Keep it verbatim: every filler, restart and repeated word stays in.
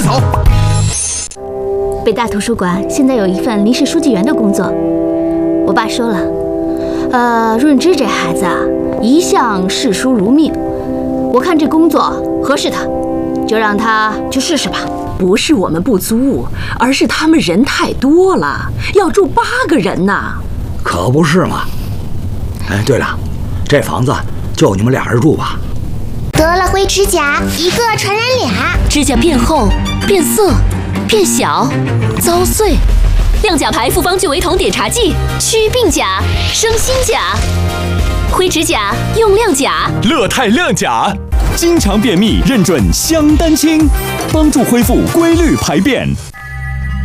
走。 北大图书馆现在有一份临时书记员的工作，我爸说了，呃，润之这孩子啊，一向视书如命，我看这工作合适他，就让他去试试吧。 不是我们不租，而是他们人太多了，要住八个人呢。 可不是嘛。哎，对了，这房子就你们俩人住吧。 得了灰指甲，一个传染俩。 指甲变厚、变色、变小、遭碎。亮甲牌复方聚维酮碘茶剂，祛病甲、生新甲。灰指甲用亮甲。 乐泰亮甲，经常便秘认准香丹清，帮助恢复规律排便。